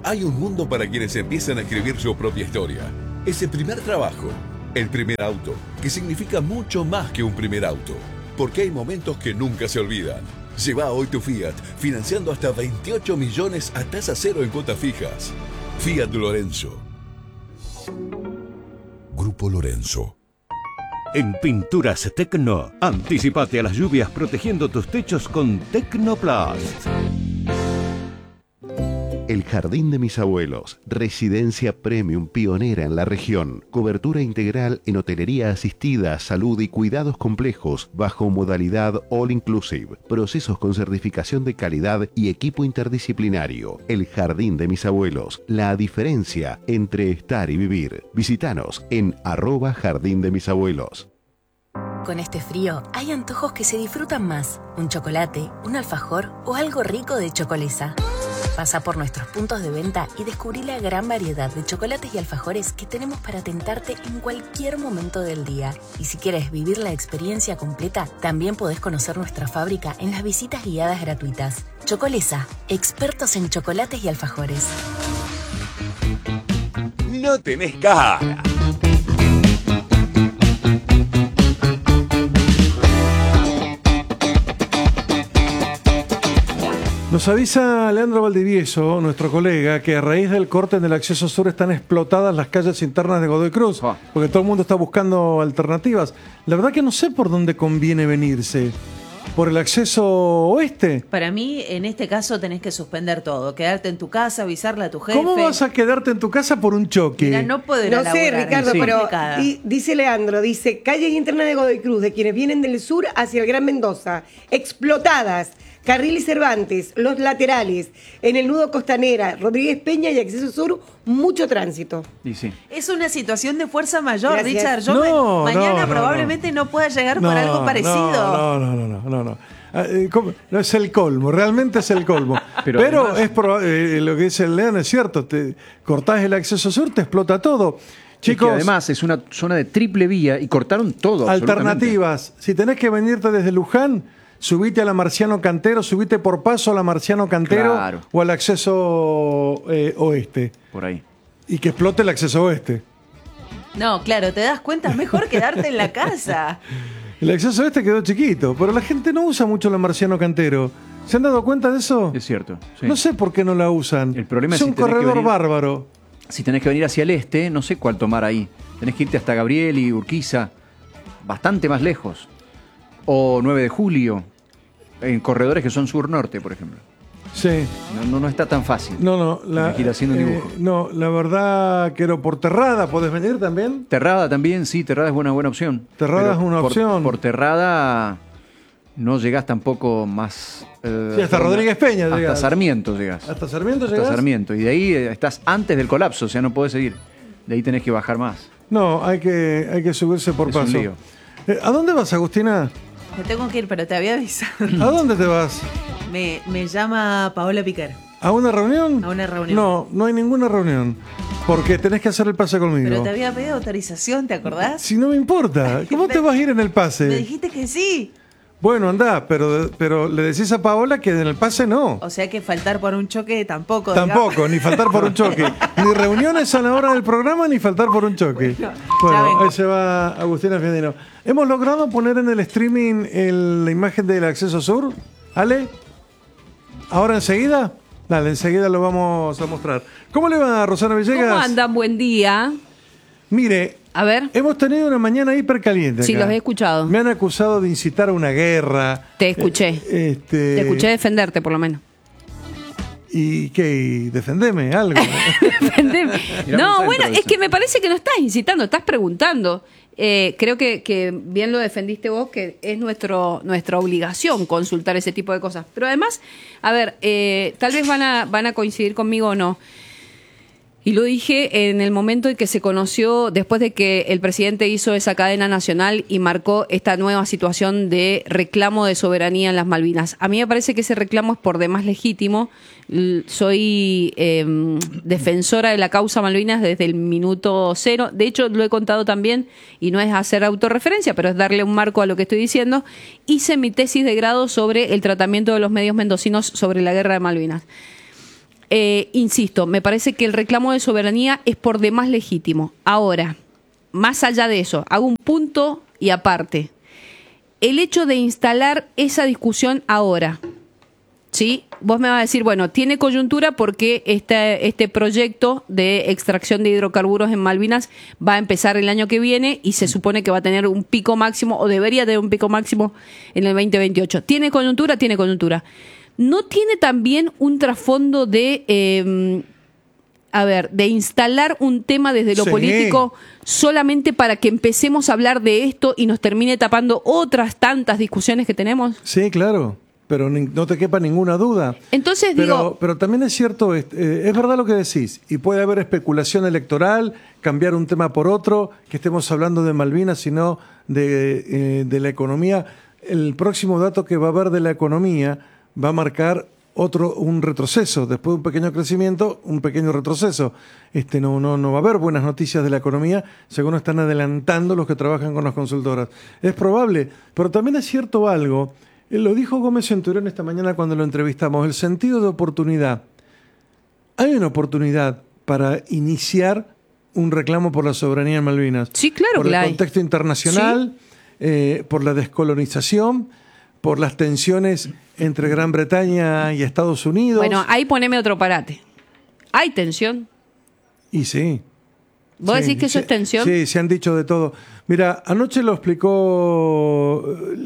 Hay un mundo para quienes empiezan a escribir su propia historia. Ese primer trabajo, el primer auto, que significa mucho más que un primer auto. Porque hay momentos que nunca se olvidan. Lleva hoy tu Fiat, financiando hasta 28 millones a tasa cero en cuotas fijas. Fiat Lorenzo. Grupo Lorenzo. En Pinturas Tecno, anticipate a las lluvias protegiendo tus techos con Tecnoplast. El Jardín de mis abuelos, residencia premium pionera en la región, cobertura integral en hotelería asistida, salud y cuidados complejos bajo modalidad all inclusive, procesos con certificación de calidad y equipo interdisciplinario. El Jardín de mis abuelos, la diferencia entre estar y vivir. Visítanos en @Jardín de mis abuelos. Con este frío, hay antojos que se disfrutan más. Un chocolate, un alfajor o algo rico de Chocolesa. Pasa por nuestros puntos de venta y descubrí la gran variedad de chocolates y alfajores que tenemos para tentarte en cualquier momento del día. Y si quieres vivir la experiencia completa, también podés conocer nuestra fábrica en las visitas guiadas gratuitas. Chocolesa, expertos en chocolates y alfajores. No tenés cara. Nos avisa Leandro Valdivieso, nuestro colega, que a raíz del corte en el acceso sur están explotadas las calles internas de Godoy Cruz, porque todo el mundo está buscando alternativas. La verdad que no sé por dónde conviene venirse. ¿Por el acceso oeste? Para mí, en este caso, tenés que suspender todo. Quedarte en tu casa, avisarle a tu jefe. ¿Cómo vas a quedarte en tu casa por un choque? Mira, no puedo ir a laburar. No sé, Ricardo, pero dice Leandro, dice, calles internas de Godoy Cruz, de quienes vienen del sur hacia el Gran Mendoza, explotadas. Carril y Cervantes, los laterales, en el nudo Costanera, Rodríguez Peña y acceso sur, mucho tránsito. Y sí. Es una situación de fuerza mayor, Gracias. Richard. Yo mañana probablemente no pueda llegar por algo parecido. No. No es el colmo, realmente es el colmo. Pero además, es lo que dice el León es cierto, te cortás el acceso sur, te explota todo. Chicos, que además es una zona de triple vía y cortaron todo. Alternativas. Si tenés que venirte desde Luján, subite a la Marciano Cantero, subite por paso a la Marciano Cantero, claro, o al acceso oeste. Por ahí. Y que explote el acceso oeste. No, claro, te das cuenta, es mejor quedarte en la casa. El acceso oeste quedó chiquito, pero la gente no usa mucho la Marciano Cantero. ¿Se han dado cuenta de eso? Es cierto. Sí. No sé por qué no la usan. El problema es un corredor bárbaro. Si tenés que venir hacia el este, no sé cuál tomar ahí. Tenés que irte hasta Gabriel y Urquiza, bastante más lejos. O 9 de julio, en corredores que son sur-norte, por ejemplo. Sí. No está tan fácil. No. Tenés que ir haciendo un dibujo. No, la verdad que por Terrada, ¿podés venir también? Terrada también, sí, Terrada es buena opción. Terrada es una opción. Por Terrada no llegás tampoco más... sí, hasta Rodríguez Peña hasta llegás. Sarmiento llegás. ¿Hasta Sarmiento llegás? Hasta Sarmiento. Y de ahí estás antes del colapso, o sea, no podés seguir. De ahí tenés que bajar más. No, hay que subirse por paso. Un lío. ¿A dónde vas, Agustina? Me tengo que ir, pero te había avisado. ¿A dónde te vas? Me llama Paola Piquer. ¿A una reunión? A una reunión. No hay ninguna reunión. Porque tenés que hacer el pase conmigo. Pero te había pedido autorización, ¿te acordás? Si no me importa. ¿Cómo te vas a ir en el pase? Me dijiste que sí. Bueno, andá, pero le decís a Paola que en el pase no. O sea que faltar por un choque tampoco. Tampoco, ni faltar por un choque. Ni reuniones a la hora del programa, ni faltar por un choque. Bueno, ahí se va Agustina Fiandino. ¿Hemos logrado poner en el streaming la imagen del acceso sur? ¿Ale? ¿Ahora enseguida? Dale, enseguida lo vamos a mostrar. ¿Cómo le va, Rosana Villegas? ¿Cómo andan? Buen día. Mire, a ver. Hemos tenido una mañana hipercaliente acá. Sí, los he escuchado. Me han acusado de incitar a una guerra. Te escuché. Te escuché defenderte, por lo menos. ¿Y qué? Defendeme algo. Defendeme. No, bueno, es que me parece que no estás incitando, estás preguntando. Creo que bien lo defendiste vos, que es nuestra obligación consultar ese tipo de cosas. Pero además, a ver, tal vez van a coincidir conmigo o no. Y lo dije en el momento en que se conoció, después de que el presidente hizo esa cadena nacional y marcó esta nueva situación de reclamo de soberanía en las Malvinas. A mí me parece que ese reclamo es por demás legítimo. Soy defensora de la causa Malvinas desde el minuto cero. De hecho, lo he contado también, y no es hacer autorreferencia, pero es darle un marco a lo que estoy diciendo. Hice mi tesis de grado sobre el tratamiento de los medios mendocinos sobre la guerra de Malvinas. insisto, me parece que el reclamo de soberanía es por demás legítimo. Ahora, más allá de eso, hago un punto y aparte. El hecho de instalar esa discusión ahora, ¿sí? Vos me vas a decir, bueno, tiene coyuntura porque este proyecto de extracción de hidrocarburos en Malvinas va a empezar el año que viene y se supone que va a tener un pico máximo, o debería tener un pico máximo en el 2028. ¿Tiene coyuntura? Tiene coyuntura. ¿No tiene también un trasfondo de instalar un tema desde lo político solamente para que empecemos a hablar de esto y nos termine tapando otras tantas discusiones que tenemos? Sí, claro, pero no te quepa ninguna duda. Entonces pero también es cierto, es verdad lo que decís, y puede haber especulación electoral, cambiar un tema por otro, que estemos hablando de Malvinas, sino de la economía. El próximo dato que va a haber de la economía va a marcar un retroceso, después de un pequeño crecimiento, un pequeño retroceso. No va a haber buenas noticias de la economía, según están adelantando los que trabajan con las consultoras. Es probable, pero también es cierto algo, lo dijo Gómez Centurión esta mañana cuando lo entrevistamos, el sentido de oportunidad. Hay una oportunidad para iniciar un reclamo por la soberanía en Malvinas. Sí, claro por que el hay. Contexto internacional, ¿sí? Por la descolonización, por las tensiones entre Gran Bretaña y Estados Unidos. Bueno, ahí poneme otro parate. ¿Hay tensión? Y sí. ¿Vos decís que eso es tensión? Sí, se han dicho de todo. Mira, anoche lo explicó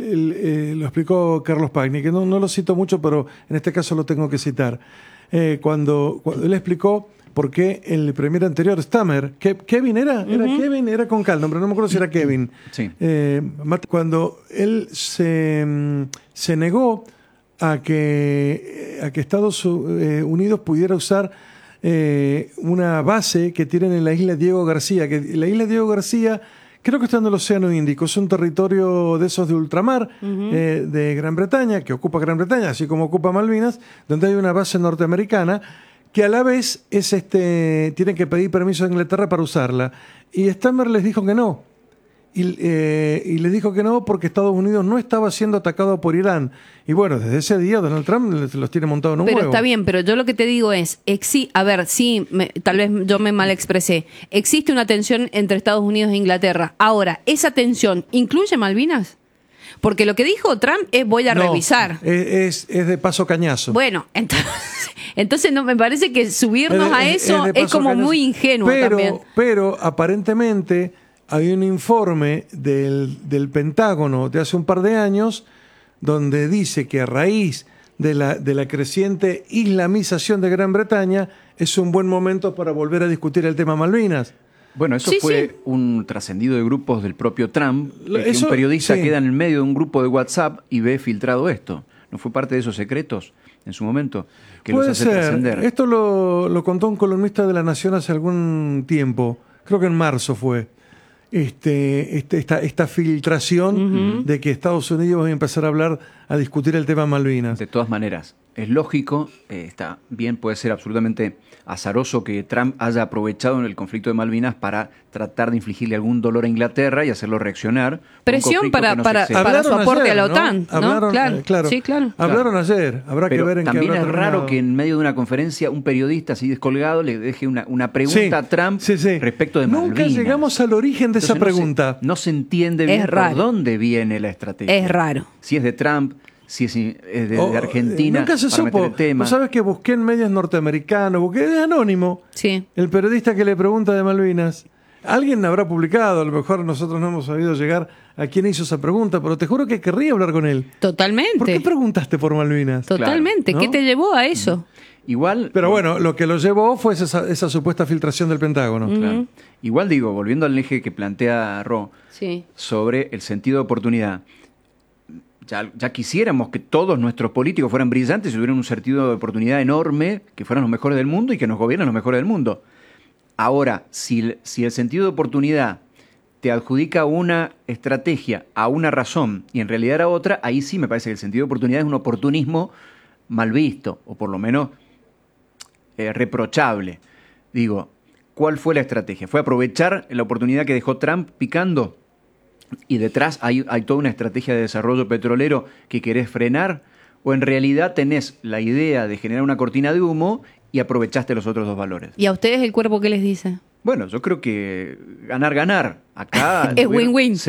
Carlos Pagni, que no lo cito mucho, pero en este caso lo tengo que citar. Cuando él explicó por qué el premier anterior, Stammer, ¿Kevin era? ¿Era Kevin? Era con Cal, nombre, no me acuerdo si era Kevin. Sí. Cuando él se negó a que Estados Unidos pudiera usar una base que tienen en la isla Diego García, que la isla Diego García creo que está en el Océano Índico, es un territorio de esos de ultramar de Gran Bretaña, que ocupa Gran Bretaña, así como ocupa Malvinas, donde hay una base norteamericana que a la vez tienen que pedir permiso a Inglaterra para usarla. Y Stammer les dijo que no. Y les dijo que no porque Estados Unidos no estaba siendo atacado por Irán. Y bueno, desde ese día Donald Trump los tiene montados en un huevo. Pero está bien, pero yo lo que te digo es, tal vez yo me mal expresé, existe una tensión entre Estados Unidos e Inglaterra. Ahora, ¿esa tensión incluye Malvinas? Porque lo que dijo Trump es voy a revisar. Es de paso cañazo. Bueno, entonces no me parece que subirnos a eso es como cañazo. Muy ingenuo también. Pero aparentemente hay un informe del Pentágono de hace un par de años donde dice que a raíz de la creciente islamización de Gran Bretaña es un buen momento para volver a discutir el tema Malvinas. Bueno, eso fue un trascendido de grupos del propio Trump, que un periodista queda en el medio de un grupo de WhatsApp y ve filtrado esto. ¿No fue parte de esos secretos en su momento que los hace trascender? Esto lo contó un columnista de La Nación hace algún tiempo, creo que en marzo fue. Esta filtración de que Estados Unidos va a empezar a discutir el tema Malvinas. De todas maneras, es lógico, puede ser absolutamente azaroso que Trump haya aprovechado en el conflicto de Malvinas para tratar de infligirle algún dolor a Inglaterra y hacerlo reaccionar. Presión para su aporte ayer, a la OTAN, ¿no? Hablaron, claro. Sí, claro. Hablaron ayer, habrá Pero que ver en qué también habrá es terminado. raro que en medio de una conferencia un periodista así descolgado le deje una pregunta a Trump respecto de Malvinas. Nunca llegamos al origen de esa pregunta. No se entiende bien por dónde viene la estrategia. Es raro. Si es de Trump, si es de Argentina. Nunca se supo. Vos sabés que busqué en medios norteamericanos, es anónimo. Sí. El periodista que le pregunta de Malvinas. Alguien habrá publicado, a lo mejor nosotros no hemos sabido llegar a quién hizo esa pregunta, pero te juro que querría hablar con él. Totalmente. ¿Por qué preguntaste por Malvinas? Totalmente. Claro, ¿no? ¿Qué te llevó a eso? Igual. Pero bueno, lo que lo llevó fue esa supuesta filtración del Pentágono. Claro. Igual digo, volviendo al eje que plantea Ro, sobre el sentido de oportunidad. Ya quisiéramos que todos nuestros políticos fueran brillantes y tuvieran un sentido de oportunidad enorme, que fueran los mejores del mundo y que nos gobiernen los mejores del mundo. Ahora, si el sentido de oportunidad te adjudica una estrategia a una razón y en realidad era otra, ahí sí me parece que el sentido de oportunidad es un oportunismo mal visto, o por lo menos reprochable. Digo, ¿cuál fue la estrategia? ¿Fue aprovechar la oportunidad que dejó Trump picando? Y detrás hay toda una estrategia de desarrollo petrolero que querés frenar, o en realidad tenés la idea de generar una cortina de humo y aprovechaste los otros dos valores. ¿Y a ustedes el cuerpo qué les dice? Bueno, yo creo que ganar. Acá es win-win.